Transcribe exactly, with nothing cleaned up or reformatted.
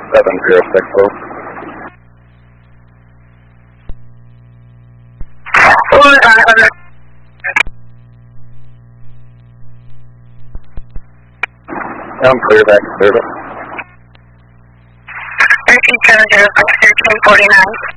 seven zero six four. I'm clear back to service. thirteen seven zero six, thirteen forty-nine.